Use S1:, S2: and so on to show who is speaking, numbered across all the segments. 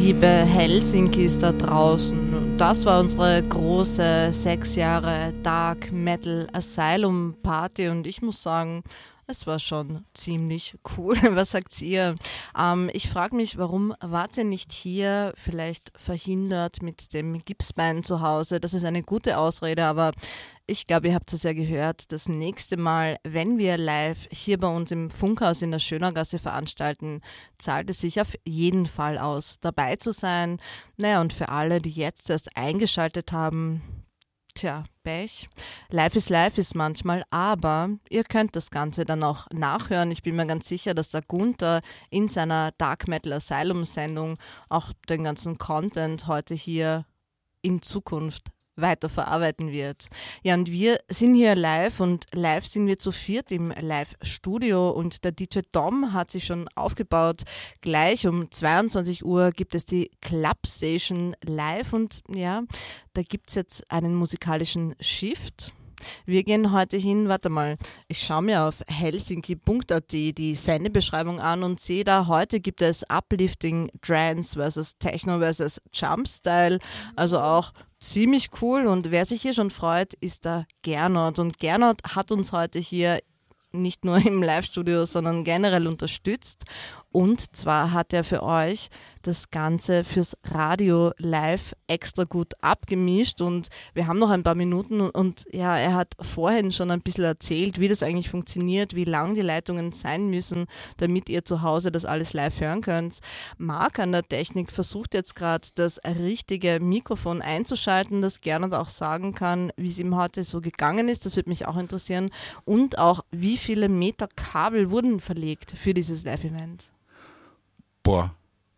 S1: liebe Helsinkis da draußen. Das war unsere große 6 Jahre Dark Metal Asylum Party und ich muss sagen, es war schon ziemlich cool. Was sagt ihr? Ich frage mich, warum wart ihr nicht hier? Vielleicht verhindert mit dem Gipsbein zu Hause. Das ist eine gute Ausrede, aber ich glaube, ihr habt es ja gehört. Das nächste Mal, wenn wir live hier bei uns im Funkhaus in der Schönergasse veranstalten, zahlt es sich auf jeden Fall aus, dabei zu sein. Naja, und für alle, die jetzt erst eingeschaltet haben, tja, Pech. Live ist manchmal, aber ihr könnt das Ganze dann auch nachhören. Ich bin mir ganz sicher, dass der Gunther in seiner Dark Metal Asylum Sendung auch den ganzen Content heute hier in Zukunft weiter verarbeiten wird. Ja, und wir sind hier live und live sind wir zu viert im Live-Studio und der DJ Dom hat sich schon aufgebaut. Gleich um 22 Uhr gibt es die Club Station live und ja, da gibt es jetzt einen musikalischen Shift. Wir gehen heute hin, warte mal, ich schaue mir auf helsinki.at die Sendebeschreibung an und sehe da, heute gibt es Uplifting Trance versus Techno versus Jumpstyle, also auch ziemlich cool und wer sich hier schon freut, ist der Gernot und Gernot hat uns heute hier nicht nur im Live-Studio, sondern generell unterstützt und zwar hat er für euch das Ganze fürs Radio live extra gut abgemischt und wir haben noch ein paar Minuten und ja, er hat vorhin schon ein bisschen erzählt, wie das eigentlich funktioniert, wie lang die Leitungen sein müssen, damit ihr zu Hause das alles live hören könnt. Marc an der Technik versucht jetzt gerade das richtige Mikrofon einzuschalten, das Gernot auch sagen kann, wie es ihm heute so gegangen ist, das würde mich auch interessieren und auch, wie viele Meter Kabel wurden verlegt für dieses Live-Event?
S2: Boah.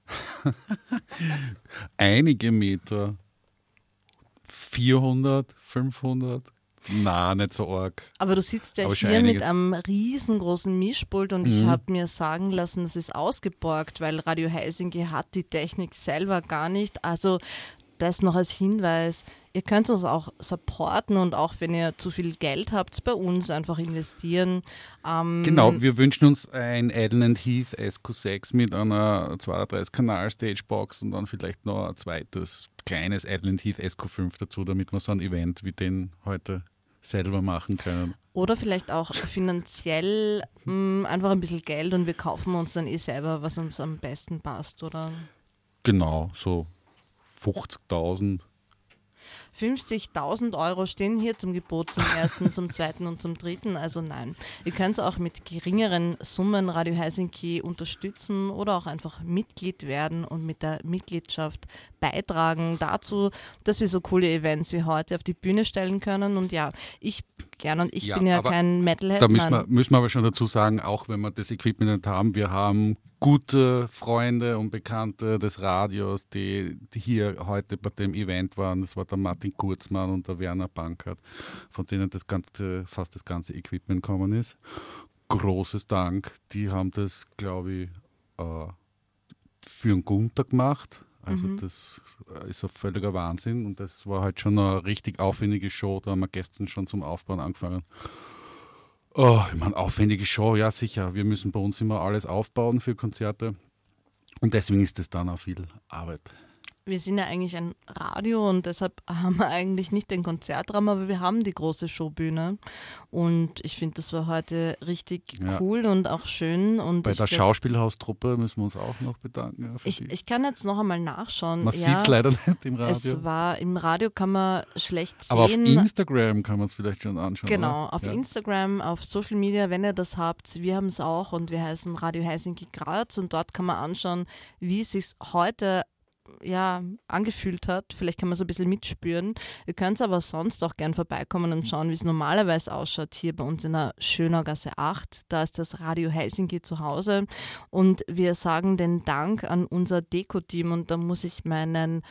S2: Einige Meter. 400, 500. Na, nicht so arg.
S1: Aber du sitzt ja hier mit einem riesengroßen Mischpult und ich habe mir sagen lassen, das ist ausgeborgt, weil Radio Helsinki hat die Technik selber gar nicht. Also das noch als Hinweis. Ihr könnt uns auch supporten und auch wenn ihr zu viel Geld habt, bei uns einfach investieren.
S2: Genau, wir wünschen uns ein Allen Heath SQ6 mit einer 32-Kanal-Stagebox und dann vielleicht noch ein zweites kleines Allen Heath SQ5 dazu, damit wir so ein Event wie den heute selber machen können.
S1: Oder vielleicht auch finanziell einfach ein bisschen Geld und wir kaufen uns dann selber, was uns am besten passt, oder?
S2: Genau, so 50.000.
S1: 50.000 Euro stehen hier zum Gebot zum ersten, zum zweiten und zum dritten. Also nein, ihr könnt es auch mit geringeren Summen Radio Helsinki unterstützen oder auch einfach Mitglied werden und mit der Mitgliedschaft beitragen dazu, dass wir so coole Events wie heute auf die Bühne stellen können. Und ja, ich bin ja kein Metalhead.
S2: Da müssen wir aber schon dazu sagen, auch wenn wir das Equipment nicht haben, wir haben gute Freunde und Bekannte des Radios, die hier heute bei dem Event waren. Das war der Martin Kurzmann und der Werner Bankert, von denen fast das ganze Equipment gekommen ist. Großes Dank. Die haben das, glaube ich, für einen Gunther gemacht. Also das ist ein völliger Wahnsinn und das war halt schon eine richtig aufwendige Show. Da haben wir gestern schon zum Aufbauen angefangen. Oh, ich meine, aufwendige Show, ja sicher. Wir müssen bei uns immer alles aufbauen für Konzerte und deswegen ist das dann auch viel Arbeit.
S1: Wir sind ja eigentlich ein Radio und deshalb haben wir eigentlich nicht den Konzertraum, aber wir haben die große Showbühne und ich finde, das war heute richtig cool und auch schön. Und
S2: bei der Schauspielhaustruppe müssen wir uns auch noch bedanken. Ja,
S1: ich kann jetzt noch einmal nachschauen.
S2: Man sieht es leider nicht im Radio.
S1: Im Radio kann man schlecht sehen.
S2: Aber auf Instagram kann man es vielleicht schon anschauen.
S1: Genau,
S2: oder?
S1: Auf Instagram, auf Social Media, wenn ihr das habt. Wir haben es auch und wir heißen Radio Helsinki Graz und dort kann man anschauen, wie es sich heute angefühlt hat. Vielleicht kann man so ein bisschen mitspüren. Ihr könnt aber sonst auch gern vorbeikommen und schauen, wie es normalerweise ausschaut hier bei uns in der Schönergasse 8. Da ist das Radio Helsinki zu Hause und wir sagen den Dank an unser Deko-Team und da muss ich meine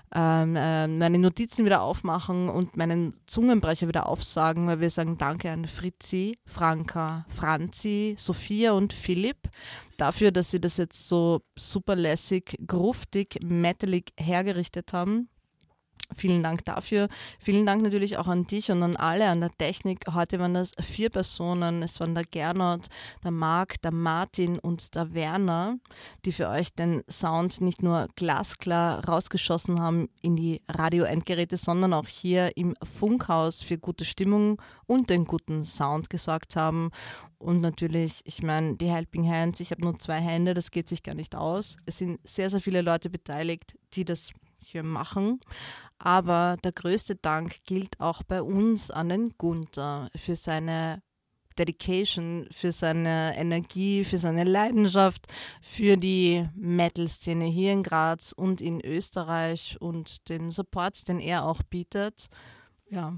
S1: Notizen wieder aufmachen und meinen Zungenbrecher wieder aufsagen, weil wir sagen Danke an Fritzi, Franka, Franzi, Sophia und Philipp dafür, dass sie das jetzt so super lässig, gruftig, metalig hergerichtet haben. Vielen Dank dafür. Vielen Dank natürlich auch an dich und an alle an der Technik. Heute waren das 4 Personen. Es waren der Gernot, der Marc, der Martin und der Werner, die für euch den Sound nicht nur glasklar rausgeschossen haben in die Radioendgeräte, sondern auch hier im Funkhaus für gute Stimmung und den guten Sound gesorgt haben. Und natürlich, ich meine, die Helping Hands, ich habe nur 2 Hände, das geht sich gar nicht aus. Es sind sehr, sehr viele Leute beteiligt, die das hier machen. Aber der größte Dank gilt auch bei uns an den Gunther für seine Dedication, für seine Energie, für seine Leidenschaft, für die Metal-Szene hier in Graz und in Österreich und den Support, den er auch bietet. Ja.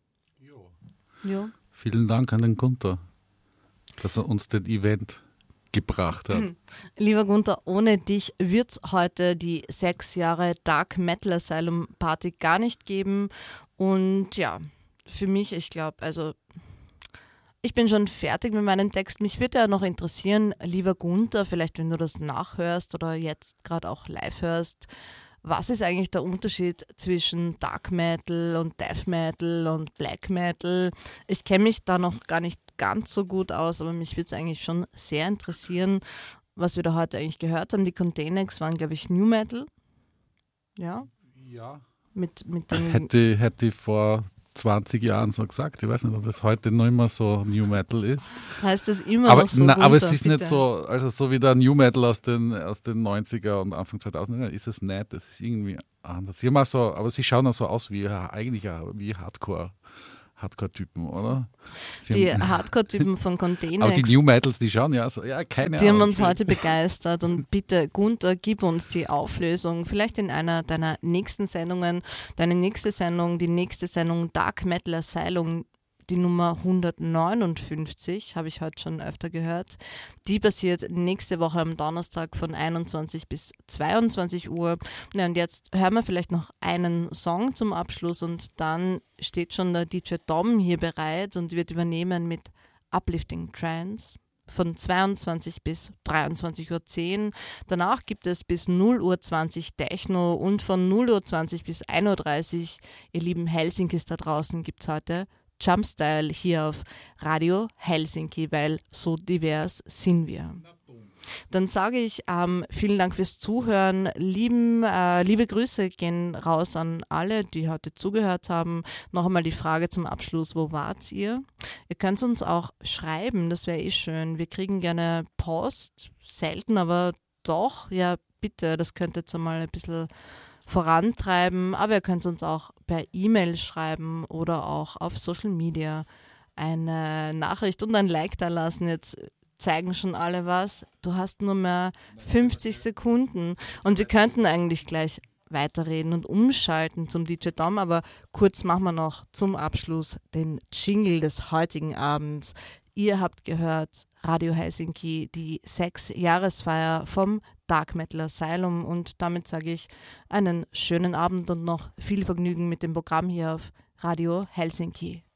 S1: Jo.
S2: Vielen Dank an den Gunther, dass er uns den Event gebracht hat.
S1: Lieber Gunther, ohne dich wird es heute die 6 Jahre Dark Metal Asylum Party gar nicht geben. Und ja, für mich, ich glaube, also ich bin schon fertig mit meinem Text. Mich würde ja noch interessieren, lieber Gunther, vielleicht wenn du das nachhörst oder jetzt gerade auch live hörst, was ist eigentlich der Unterschied zwischen Dark Metal und Death Metal und Black Metal? Ich kenne mich da noch gar nicht ganz so gut aus, aber mich würde es eigentlich schon sehr interessieren, was wir da heute eigentlich gehört haben. Die Contanex waren, glaube ich, New Metal. Ja.
S2: Ja.
S1: Mit den
S2: Hätte ich vor 20 Jahren so gesagt. Ich weiß nicht, ob das heute noch immer so New Metal ist.
S1: Heißt das immer
S2: aber,
S1: noch so?
S2: Aber es ist
S1: bitte.
S2: nicht so, also so wie der New Metal aus den 90er und Anfang 2000er ist es nicht. Das ist irgendwie anders. Sie haben auch so, aber sie schauen auch so aus wie eigentlich wie Hardcore-Typen, oder?
S1: Die Hardcore-Typen von Contanex.
S2: Aber die New Metals, die schauen ja so, ja, keine Ahnung.
S1: Die haben uns heute begeistert und bitte, Gunther, gib uns die Auflösung, vielleicht in einer deiner nächsten Sendungen, deine nächste Sendung, die nächste Sendung Dark Metal Asylum, die Nummer 159, habe ich heute schon öfter gehört. Die passiert nächste Woche am Donnerstag von 21 bis 22 Uhr. Ja, und jetzt hören wir vielleicht noch einen Song zum Abschluss und dann steht schon der DJ Dom hier bereit und wird übernehmen mit Uplifting Trance von 22 bis 23.10 Uhr. Danach gibt es bis 0.20 Uhr Techno und von 0.20 Uhr bis 1.30 Uhr, ihr lieben Helsinkis da draußen, gibt es heute Jumpstyle hier auf Radio Helsinki, weil so divers sind wir. Dann sage ich vielen Dank fürs Zuhören. Liebe Grüße gehen raus an alle, die heute zugehört haben. Noch einmal die Frage zum Abschluss, wo wart ihr? Ihr könnt uns auch schreiben, das wäre schön. Wir kriegen gerne Post, selten, aber doch, ja bitte, das könnt ihr jetzt einmal ein bisschen vorantreiben, aber ihr könnt uns auch per E-Mail schreiben oder auch auf Social Media eine Nachricht und ein Like da lassen. Jetzt zeigen schon alle was. Du hast nur mehr 50 Sekunden und wir könnten eigentlich gleich weiterreden und umschalten zum DJ Dom, aber kurz machen wir noch zum Abschluss den Jingle des heutigen Abends. Ihr habt gehört Radio Helsinki, die 6-Jahresfeier vom Dark Metal Asylum und damit sage ich einen schönen Abend und noch viel Vergnügen mit dem Programm hier auf Radio Helsinki.